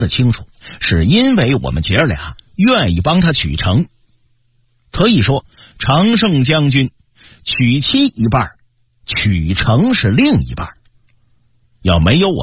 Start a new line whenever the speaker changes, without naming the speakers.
的清楚，是因为我们姐儿俩愿意帮他取成。可以说，常胜将军娶妻一半，取成是另一半。要没有我